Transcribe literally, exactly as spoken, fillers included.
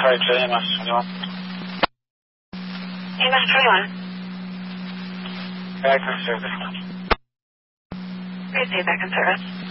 Detroit to A M S twenty-one. A M S twenty-one. Back in service. Receive back in service.